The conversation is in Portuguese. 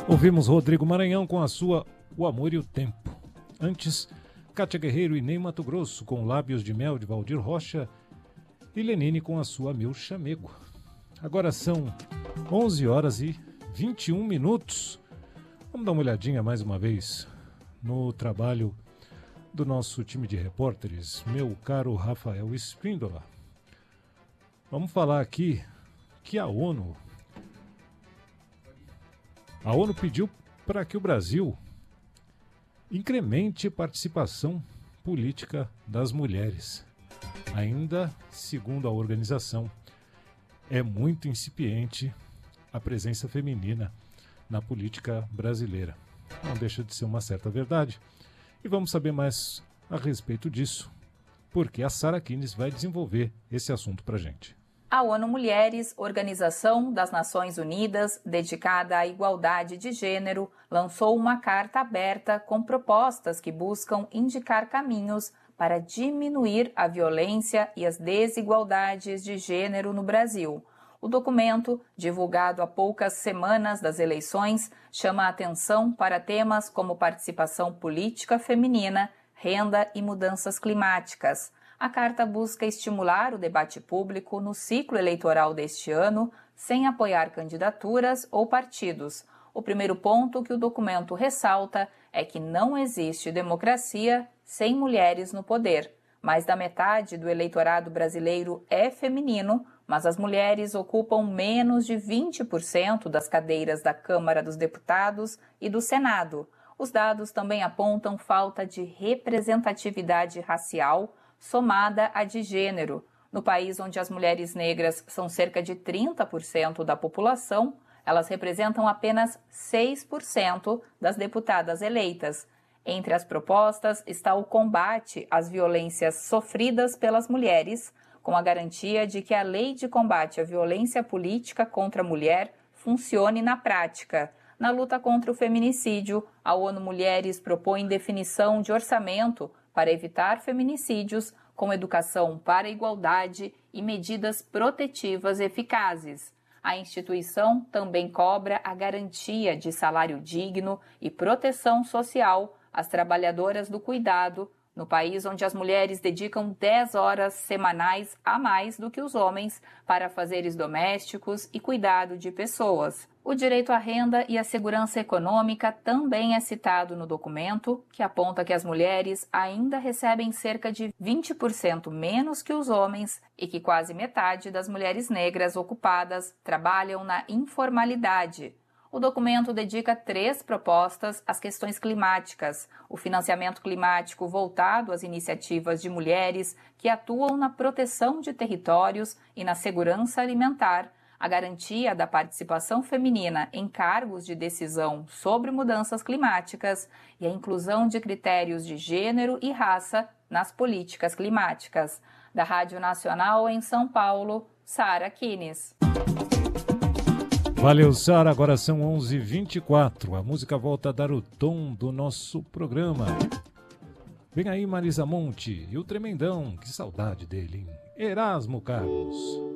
Ouvimos Rodrigo Maranhão com a sua O Amor e o Tempo. Antes, Kátia Guerreiro e Ney Mato Grosso com Lábios de Mel de Valdir Rocha e Lenine com a sua Meu Chamego. Agora são 11 horas e 21 minutos. Vamos dar uma olhadinha mais uma vez no trabalho do nosso time de repórteres, meu caro Rafael Espíndola. Vamos falar aqui que a ONU pediu para que o Brasil incremente a participação política das mulheres. Ainda, segundo a organização, é muito incipiente a presença feminina na política brasileira. Não deixa de ser uma certa verdade. E vamos saber mais a respeito disso, porque a Sara Kines vai desenvolver esse assunto para a gente. A ONU Mulheres, Organização das Nações Unidas, dedicada à igualdade de gênero, lançou uma carta aberta com propostas que buscam indicar caminhos para diminuir a violência e as desigualdades de gênero no Brasil. O documento, divulgado há poucas semanas das eleições, chama a atenção para temas como participação política feminina, renda e mudanças climáticas. A carta busca estimular o debate público no ciclo eleitoral deste ano, sem apoiar candidaturas ou partidos. O primeiro ponto que o documento ressalta é que não existe democracia sem mulheres no poder. Mais da metade do eleitorado brasileiro é feminino, mas as mulheres ocupam menos de 20% das cadeiras da Câmara dos Deputados e do Senado. Os dados também apontam falta de representatividade racial, somada à de gênero. No país onde as mulheres negras são cerca de 30% da população, elas representam apenas 6% das deputadas eleitas. Entre as propostas está o combate às violências sofridas pelas mulheres, com a garantia de que a Lei de Combate à Violência Política contra a Mulher funcione na prática. Na luta contra o feminicídio, a ONU Mulheres propõe definição de orçamento para evitar feminicídios, com educação para a igualdade e medidas protetivas eficazes. A instituição também cobra a garantia de salário digno e proteção social às trabalhadoras do cuidado, no país onde as mulheres dedicam 10 horas semanais a mais do que os homens para afazeres domésticos e cuidado de pessoas. O direito à renda e à segurança econômica também é citado no documento, que aponta que as mulheres ainda recebem cerca de 20% menos que os homens e que quase metade das mulheres negras ocupadas trabalham na informalidade. O documento dedica 3 propostas às questões climáticas: o financiamento climático voltado às iniciativas de mulheres que atuam na proteção de territórios e na segurança alimentar, a garantia da participação feminina em cargos de decisão sobre mudanças climáticas e a inclusão de critérios de gênero e raça nas políticas climáticas. Da Rádio Nacional em São Paulo, Sara Kines. Valeu, Sara. Agora são 11h24. A música volta a dar o tom do nosso programa. Vem aí Marisa Monte e o Tremendão. Que saudade dele, hein? Erasmo Carlos.